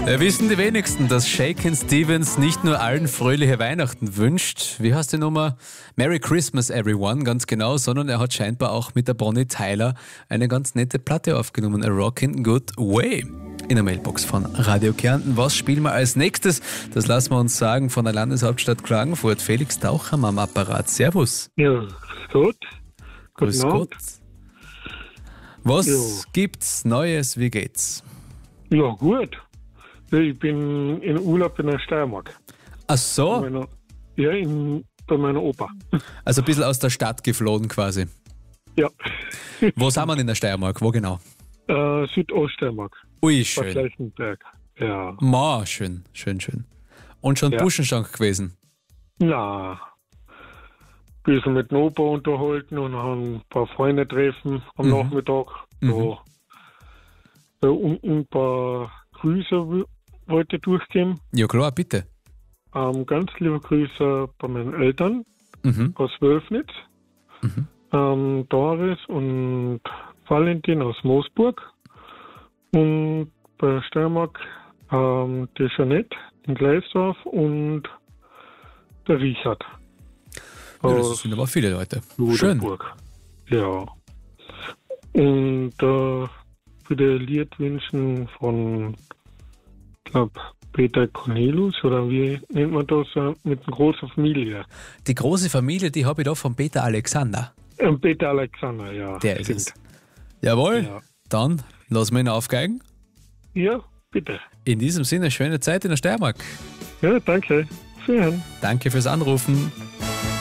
Wissen die wenigsten, dass Shakin' Stevens nicht nur allen fröhliche Weihnachten wünscht, wie heißt die Nummer? Merry Christmas Everyone, ganz genau, sondern er hat scheinbar auch mit der Bonnie Tyler eine ganz nette Platte aufgenommen, A Rockin' Good Way. In der Mailbox von Radio Kärnten. Was spielen wir als nächstes? Das lassen wir uns sagen von der Landeshauptstadt Klagenfurt. Felix Tauchhammer am Apparat. Servus. Ja, gut. Grüß Guten Gott. Was gibt's Neues? Wie geht's? Ja, gut. Ich bin in Urlaub in der Steiermark. Ach so, Bei meiner Opa. also ein bisschen aus der Stadt geflohen quasi. Ja. Wo sind wir in der Steiermark? Wo genau? Südoststeiermark. Ui, Bad schön. Gleichenberg. Ja. Ma, schön. Und schon Ja. Buschenschank gewesen? Na. Bisschen mit dem Opa unterhalten und haben ein paar Freunde treffen am Nachmittag. Ja. Und ein paar Grüße wollte durchgeben. Ja klar, bitte. Ganz liebe Grüße bei meinen Eltern aus Wölfnitz. Doris und Valentin aus Moosburg. Und bei Steiermark die Jeanette in Gleisdorf und der Richard. Ja, das sind aber viele Leute. Schön. Luderburg. Ja. Und bitte Lied wünschen von, Peter Cornelius, oder wie nennt man das, mit einer großen Familie. Die große Familie, die habe ich da von Peter Alexander. Peter Alexander, ja. Der ist es. Jawohl, Ja. dann lassen wir ihn aufgeigen. Ja, bitte. In diesem Sinne, schöne Zeit in der Steiermark. Ja, danke. Vielen. Danke fürs Anrufen.